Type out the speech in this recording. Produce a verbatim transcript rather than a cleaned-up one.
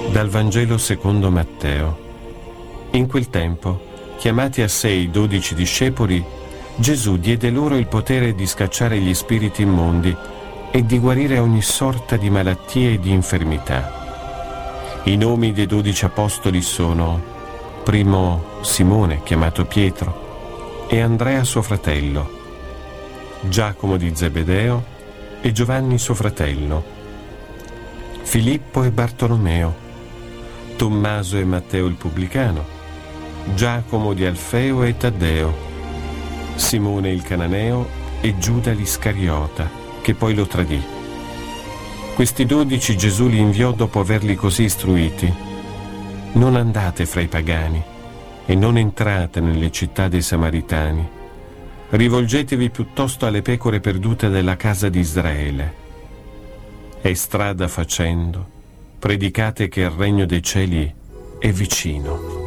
Dal Vangelo secondo Matteo. In quel tempo, chiamati a sé i dodici discepoli, Gesù diede loro il potere di scacciare gli spiriti immondi e di guarire ogni sorta di malattie e di infermità. I nomi dei dodici apostoli sono: primo Simone, chiamato Pietro, e Andrea suo fratello, Giacomo di Zebedeo e Giovanni suo fratello, Filippo e Bartolomeo, Tommaso e Matteo il pubblicano, Giacomo di Alfeo e Taddeo, Simone il cananeo e Giuda l'Iscariota, che poi lo tradì. Questi dodici Gesù li inviò dopo averli così istruiti: non andate fra i pagani e non entrate nelle città dei Samaritani. Rivolgetevi piuttosto alle pecore perdute della casa di Israele. E strada facendo, predicate che il regno dei cieli è vicino.